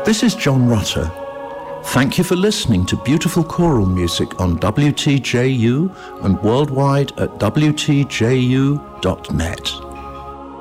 This is John Rutter. Thank you for listening to beautiful choral music on WTJU and worldwide at WTJU.net.